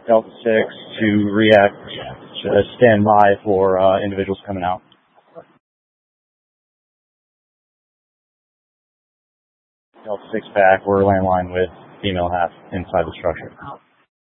Delta 6 to react, stand by for individuals coming out. Delta 6 back, we're landline with female half inside the structure.